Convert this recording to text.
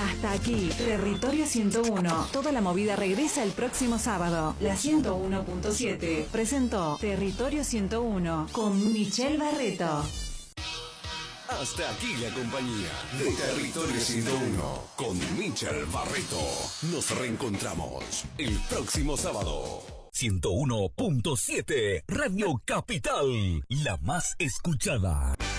Hasta aquí, Territorio 101. Toda la movida regresa el próximo sábado. La 101.7 presentó Territorio 101 con Michelle Barreto. Hasta aquí la compañía de Territorio 101 con Michelle Barreto. Nos reencontramos el próximo sábado. 101.7 Radio Capital, la más escuchada.